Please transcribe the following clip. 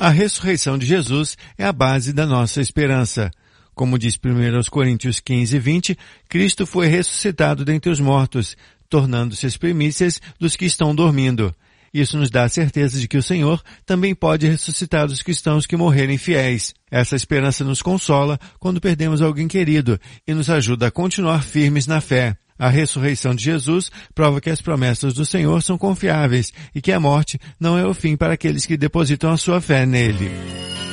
A ressurreição de Jesus é a base da nossa esperança. Como diz 1 Coríntios 15:20, Cristo foi ressuscitado dentre os mortos, tornando-se as primícias dos que estão dormindo. Isso nos dá a certeza de que o Senhor também pode ressuscitar os cristãos que morrerem fiéis. Essa esperança nos consola quando perdemos alguém querido e nos ajuda a continuar firmes na fé. A ressurreição de Jesus prova que as promessas do Senhor são confiáveis e que a morte não é o fim para aqueles que depositam a sua fé nele.